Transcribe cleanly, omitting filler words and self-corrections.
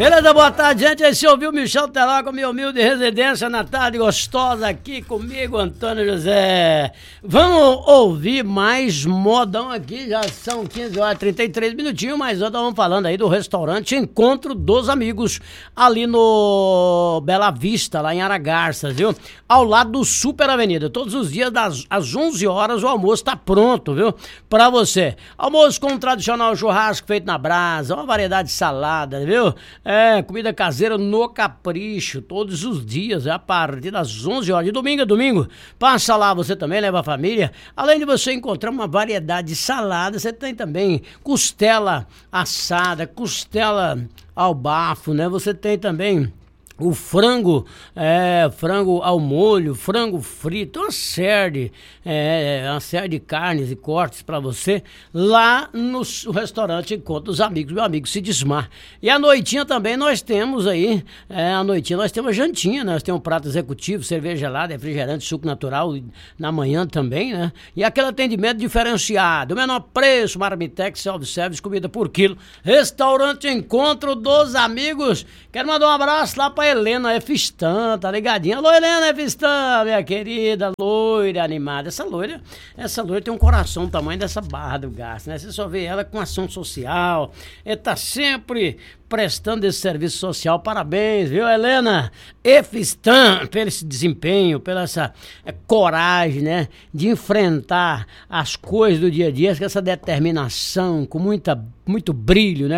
Beleza, boa tarde, gente. Aí você ouviu o Michel Teló com minha humilde residência na tarde gostosa aqui comigo, Antônio José. Vamos ouvir mais modão aqui, já são 15 horas e 33 minutinhos, mas nós estamos falando aí do restaurante Encontro dos Amigos, ali no Bela Vista, lá em Aragarças, viu? Ao lado do Super Avenida. Todos os dias, às 11 horas, o almoço tá pronto, viu? Pra você. Almoço com um tradicional churrasco feito na brasa, uma variedade de salada, viu? Comida caseira no capricho, todos os dias, a partir das 11 horas, de domingo a domingo. Passa lá, você também leva a família. Além de você encontrar uma variedade de salada, você tem também costela assada, costela ao bafo, né? Você tem também o frango, frango ao molho, frango frito, uma série de carnes e cortes para você lá no restaurante Encontro dos Amigos, meu amigo Sidismar. E à noitinha também nós temos aí, nós temos a jantinha, né? Nós temos um prato executivo, cerveja gelada, refrigerante, suco natural na manhã também, né? E aquele atendimento diferenciado, menor preço, marmitex, self-service, comida por quilo, restaurante Encontro dos Amigos. Quero mandar um abraço lá pra Helena F. Stan, tá ligadinha? Alô, Helena F. Stan, minha querida, loira animada. Essa loira tem um coração do tamanho dessa barra do gás, né? Você só vê ela com ação social, tá sempre prestando esse serviço social. Parabéns, viu, Helena F. Stan, pelo esse desempenho, pela essa coragem, né, de enfrentar as coisas do dia a dia, com essa determinação, com muito brilho, né?